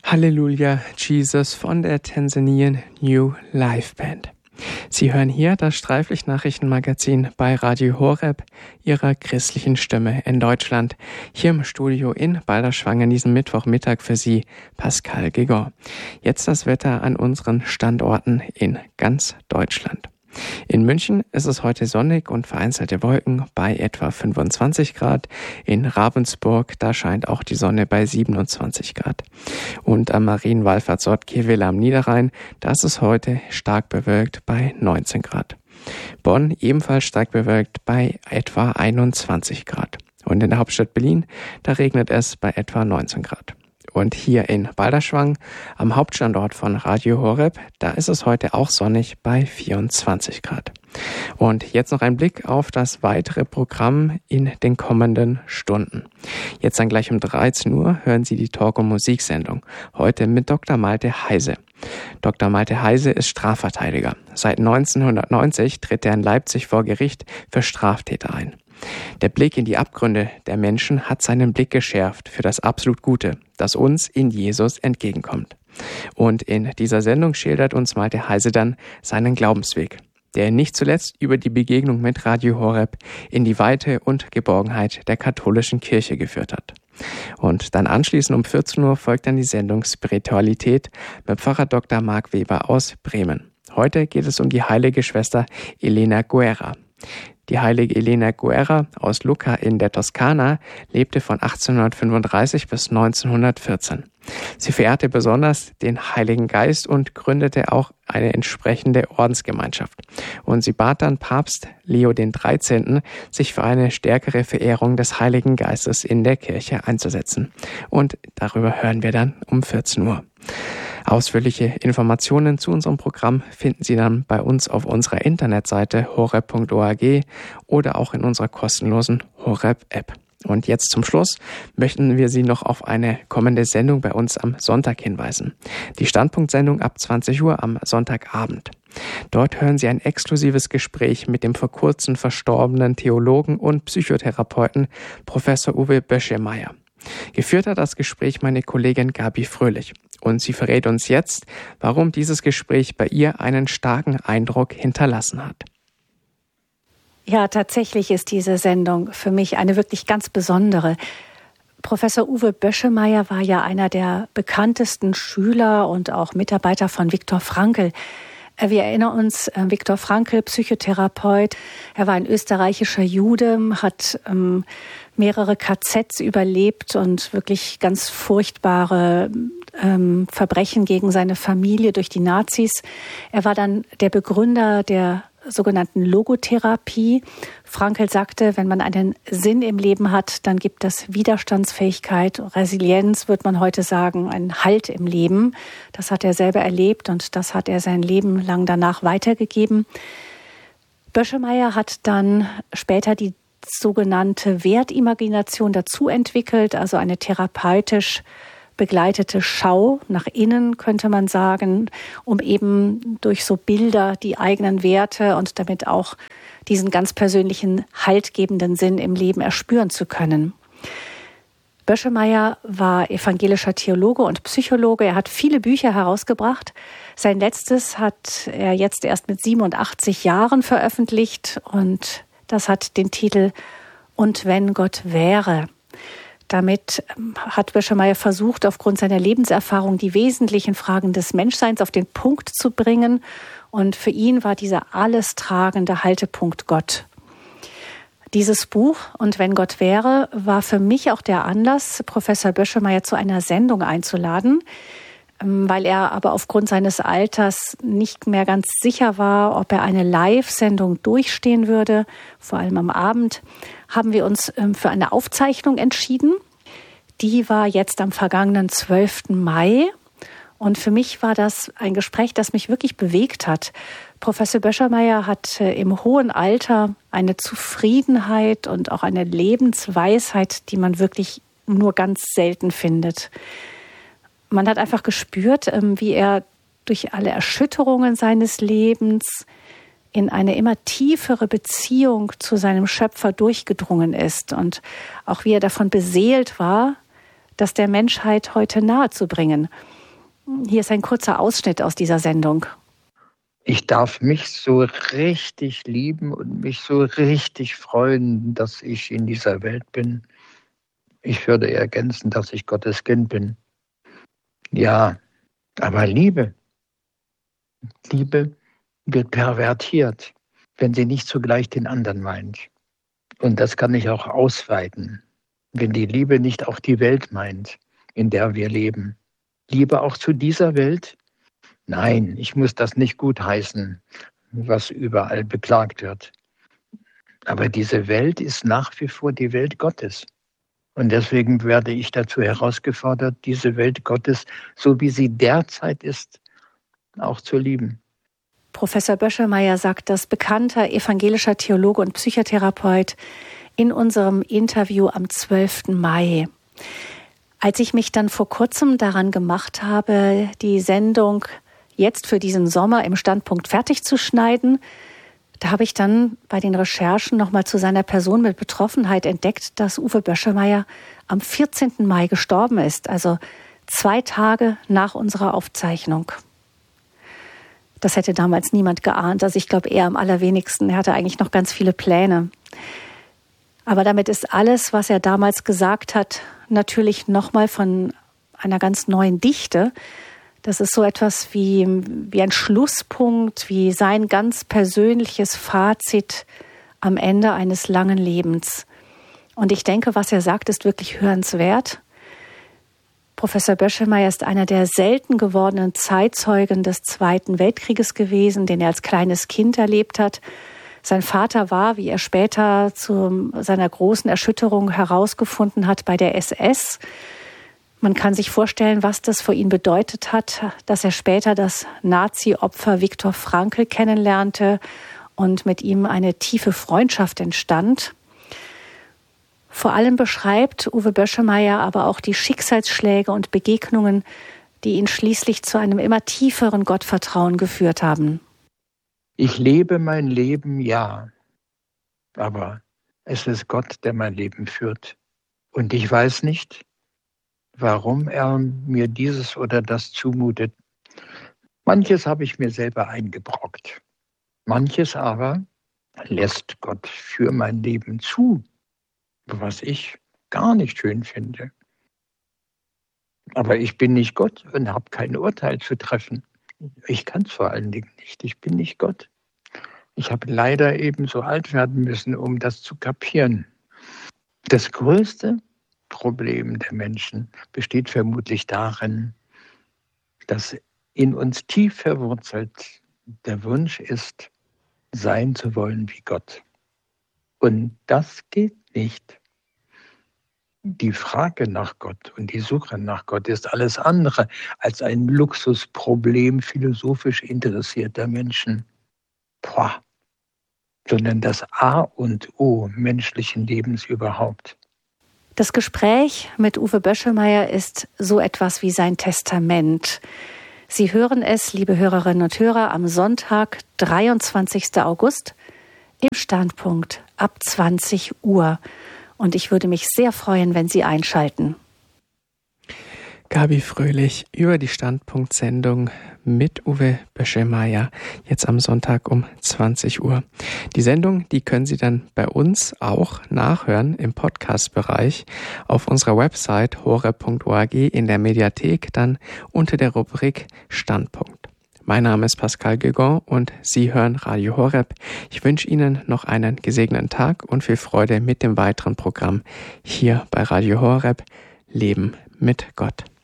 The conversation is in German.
Halleluja, Jesus von der Tanzanian New Life Band. Sie hören hier das Streiflicht-Nachrichtenmagazin bei Radio Horeb, Ihrer christlichen Stimme in Deutschland. Hier im Studio in Balderschwang an diesem Mittwochmittag für Sie, Pascal Guégan. Jetzt das Wetter an unseren Standorten in ganz Deutschland. In München ist es heute sonnig und vereinzelte Wolken bei etwa 25 Grad. In Ravensburg, da scheint auch die Sonne bei 27 Grad. Und am Marienwallfahrtsort Kewil am Niederrhein, da ist es heute stark bewölkt bei 19 Grad. Bonn ebenfalls stark bewölkt bei etwa 21 Grad. Und in der Hauptstadt Berlin, da regnet es bei etwa 19 Grad. Und hier in Balderschwang, am Hauptstandort von Radio Horeb, da ist es heute auch sonnig bei 24 Grad. Und jetzt noch ein Blick auf das weitere Programm in den kommenden Stunden. Jetzt dann gleich um 13 Uhr hören Sie die Talk- und Musiksendung. Heute mit Dr. Malte Heise. Dr. Malte Heise ist Strafverteidiger. Seit 1990 tritt er in Leipzig vor Gericht für Straftäter ein. Der Blick in die Abgründe der Menschen hat seinen Blick geschärft für das absolut Gute, das uns in Jesus entgegenkommt. Und in dieser Sendung schildert uns Malte Heise dann seinen Glaubensweg, der ihn nicht zuletzt über die Begegnung mit Radio Horeb in die Weite und Geborgenheit der katholischen Kirche geführt hat. Und dann anschließend um 14 Uhr folgt dann die Sendung Spiritualität mit Pfarrer Dr. Marc Weber aus Bremen. Heute geht es um die heilige Schwester Elena Guerra. Die heilige Elena Guerra aus Lucca in der Toskana lebte von 1835 bis 1914. Sie verehrte besonders den Heiligen Geist und gründete auch eine entsprechende Ordensgemeinschaft. Und sie bat dann Papst Leo XIII., sich für eine stärkere Verehrung des Heiligen Geistes in der Kirche einzusetzen. Und darüber hören wir dann um 14 Uhr. Ausführliche Informationen zu unserem Programm finden Sie dann bei uns auf unserer Internetseite horeb.org oder auch in unserer kostenlosen Horeb-App. Und jetzt zum Schluss möchten wir Sie noch auf eine kommende Sendung bei uns am Sonntag hinweisen. Die Standpunktsendung ab 20 Uhr am Sonntagabend. Dort hören Sie ein exklusives Gespräch mit dem vor kurzem verstorbenen Theologen und Psychotherapeuten Professor Uwe Böschemeyer. Geführt hat das Gespräch meine Kollegin Gabi Fröhlich. Und sie verrät uns jetzt, warum dieses Gespräch bei ihr einen starken Eindruck hinterlassen hat. Ja, tatsächlich ist diese Sendung für mich eine wirklich ganz besondere. Professor Uwe Böschemeyer war ja einer der bekanntesten Schüler und auch Mitarbeiter von Viktor Frankl. Wir erinnern uns, Viktor Frankl, Psychotherapeut. Er war ein österreichischer Jude, hat mehrere KZs überlebt und wirklich ganz furchtbare Verbrechen gegen seine Familie durch die Nazis. Er war dann der Begründer der sogenannten Logotherapie. Frankl sagte, wenn man einen Sinn im Leben hat, dann gibt es Widerstandsfähigkeit, Resilienz, würde man heute sagen, einen Halt im Leben. Das hat er selber erlebt und das hat er sein Leben lang danach weitergegeben. Böschemeyer hat dann später die sogenannte Wertimagination dazu entwickelt, also eine therapeutisch begleitete Schau nach innen, könnte man sagen, um eben durch so Bilder die eigenen Werte und damit auch diesen ganz persönlichen haltgebenden Sinn im Leben erspüren zu können. Böschemeyer war evangelischer Theologe und Psychologe. Er hat viele Bücher herausgebracht. Sein letztes hat er jetzt erst mit 87 Jahren veröffentlicht und das hat den Titel »Und wenn Gott wäre«. Damit hat Böschemeyer versucht, aufgrund seiner Lebenserfahrung die wesentlichen Fragen des Menschseins auf den Punkt zu bringen. Und für ihn war dieser alles tragende Haltepunkt Gott. Dieses Buch »Und wenn Gott wäre« war für mich auch der Anlass, Professor Böschemeyer zu einer Sendung einzuladen, weil er aber aufgrund seines Alters nicht mehr ganz sicher war, ob er eine Live-Sendung durchstehen würde, vor allem am Abend, haben wir uns für eine Aufzeichnung entschieden. Die war jetzt am vergangenen 12. Mai. Und für mich war das ein Gespräch, das mich wirklich bewegt hat. Professor Böschemeyer hat im hohen Alter eine Zufriedenheit und auch eine Lebensweisheit, die man wirklich nur ganz selten findet. Man hat einfach gespürt, wie er durch alle Erschütterungen seines Lebens in eine immer tiefere Beziehung zu seinem Schöpfer durchgedrungen ist und auch wie er davon beseelt war, das der Menschheit heute nahezubringen. Hier ist ein kurzer Ausschnitt aus dieser Sendung. Ich darf mich so richtig lieben und mich so richtig freuen, dass ich in dieser Welt bin. Ich würde ergänzen, dass ich Gottes Kind bin. Ja, aber Liebe wird pervertiert, wenn sie nicht zugleich den anderen meint. Und das kann ich auch ausweiten, wenn die Liebe nicht auch die Welt meint, in der wir leben. Liebe auch zu dieser Welt? Nein, ich muss das nicht gutheißen, was überall beklagt wird. Aber diese Welt ist nach wie vor die Welt Gottes. Und deswegen werde ich dazu herausgefordert, diese Welt Gottes, so wie sie derzeit ist, auch zu lieben. Professor Böschelmeier sagt das, bekannter evangelischer Theologe und Psychotherapeut, in unserem Interview am 12. Mai. Als ich mich dann vor kurzem daran gemacht habe, die Sendung jetzt für diesen Sommer im Standpunkt fertig zu schneiden, da habe ich dann bei den Recherchen nochmal zu seiner Person mit Betroffenheit entdeckt, dass Uwe Böschelmeier am 14. Mai gestorben ist, also 2 Tage nach unserer Aufzeichnung. Das hätte damals niemand geahnt, also ich glaube eher am allerwenigsten. Er hatte eigentlich noch ganz viele Pläne. Aber damit ist alles, was er damals gesagt hat, natürlich nochmal von einer ganz neuen Dichte. Das ist so etwas wie ein Schlusspunkt, wie sein ganz persönliches Fazit am Ende eines langen Lebens. Und ich denke, was er sagt, ist wirklich hörenswert. Professor Böschelmeier ist einer der selten gewordenen Zeitzeugen des Zweiten Weltkrieges gewesen, den er als kleines Kind erlebt hat. Sein Vater war, wie er später zu seiner großen Erschütterung herausgefunden hat, bei der SS. Man kann sich vorstellen, was das für ihn bedeutet hat, dass er später das Nazi-Opfer Viktor Frankl kennenlernte und mit ihm eine tiefe Freundschaft entstand. Vor allem beschreibt Uwe Böschelmeier aber auch die Schicksalsschläge und Begegnungen, die ihn schließlich zu einem immer tieferen Gottvertrauen geführt haben. Ich lebe mein Leben, ja, aber es ist Gott, der mein Leben führt. Und ich weiß nicht, warum er mir dieses oder das zumutet. Manches habe ich mir selber eingebrockt. Manches aber lässt Gott für mein Leben zu, was ich gar nicht schön finde. Aber ich bin nicht Gott und habe kein Urteil zu treffen. Ich kann es vor allen Dingen nicht. Ich bin nicht Gott. Ich habe leider eben so alt werden müssen, um das zu kapieren. Das größte Problem der Menschen besteht vermutlich darin, dass in uns tief verwurzelt der Wunsch ist, sein zu wollen wie Gott. Und das geht nicht. Die Frage nach Gott und die Suche nach Gott ist alles andere als ein Luxusproblem philosophisch interessierter Menschen. Sondern das A und O menschlichen Lebens überhaupt. Das Gespräch mit Uwe Böschelmeier ist so etwas wie sein Testament. Sie hören es, liebe Hörerinnen und Hörer, am Sonntag, 23. August, im Standpunkt ab 20 Uhr. Und ich würde mich sehr freuen, wenn Sie einschalten. Gabi Fröhlich über die Standpunkt-Sendung mit Uwe Böschelmeier, jetzt am Sonntag um 20 Uhr. Die Sendung, die können Sie dann bei uns auch nachhören im Podcast-Bereich auf unserer Website horeb.org in der Mediathek, dann unter der Rubrik Standpunkt. Mein Name ist Pascal Guégan und Sie hören Radio Horeb. Ich wünsche Ihnen noch einen gesegneten Tag und viel Freude mit dem weiteren Programm hier bei Radio Horeb. Leben mit Gott.